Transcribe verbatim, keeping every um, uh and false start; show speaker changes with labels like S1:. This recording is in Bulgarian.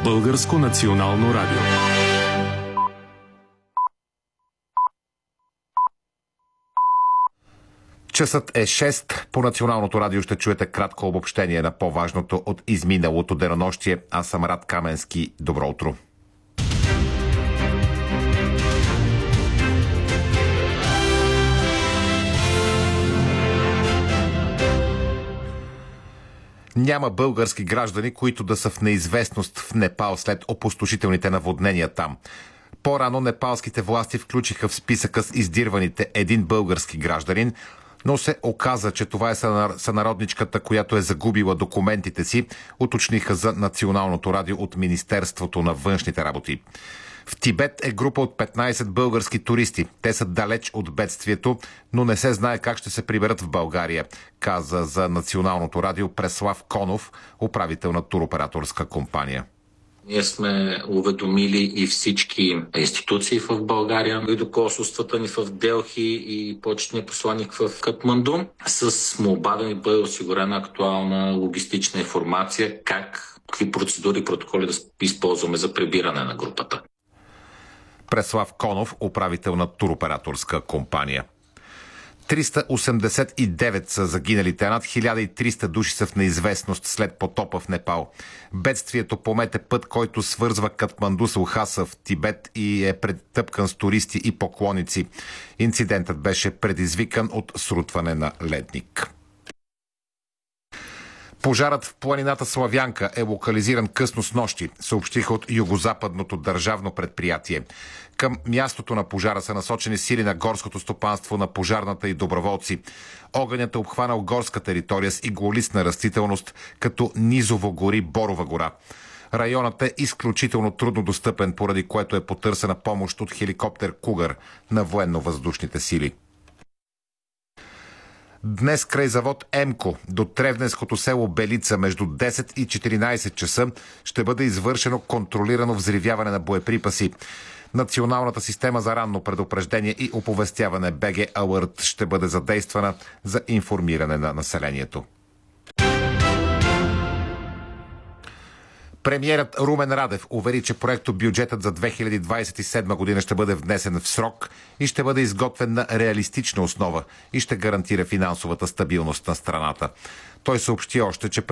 S1: Българско национално радио.
S2: Часът е шест. По Националното радио ще чуете кратко обобщение на по-важното от изминалото денонощие. Аз съм Рад Каменски. Добро утро. Няма български граждани, които да са в неизвестност в Непал след опустошителните наводнения там. По-рано непалските власти включиха в списъка с издирваните един български гражданин, но се оказа, че това е сънародничката, която е загубила документите си, уточниха за Националното радио от Министерството на външните работи. В Тибет е група от петнайсет български туристи. Те са далеч от бедствието, но не се знае как ще се приберат в България, каза за Националното радио Преслав Конов, управител на туроператорска компания.
S3: Ние сме уведомили и всички институции в България, и до консулствата ни в Делхи и почетния посланник в Катманду, с молба да ни бъде осигурена актуална логистична информация как, какви процедури и протоколи да използваме за прибиране на групата.
S2: Преслав Конов, управител на туроператорска компания. триста осемдесет и девет са загиналите, над хиляда и триста души са в неизвестност след потопа в Непал. Бедствието помете път, който свързва Катманду с Лхаса в Тибет и е претъпкан с туристи и поклонници. Инцидентът беше предизвикан от срутване на ледник. Пожарът в планината Славянка е локализиран късно снощи, съобщиха от Югозападното държавно предприятие. Към мястото на пожара са насочени сили на горското стопанство, на пожарната и доброволци. Огънят е обхванал горска територия с иглолистна растителност, като низово гори Борова гора. Районът е изключително трудно достъпен, поради което е потърсена помощ от хеликоптер Кугър на военно-въздушните сили. Днес край завод Емко до Тревненското село Белица между десет и четиринайсет часа ще бъде извършено контролирано взривяване на боеприпаси. Националната система за ранно предупреждение и оповестяване би джи Alert ще бъде задействана за информиране на населението. Премиерът Румен Радев увери, че проектобюджетът за две хиляди двайсет и седма година ще бъде внесен в срок и ще бъде изготвен на реалистична основа и ще гарантира финансовата стабилност на страната. Той съобщи още, че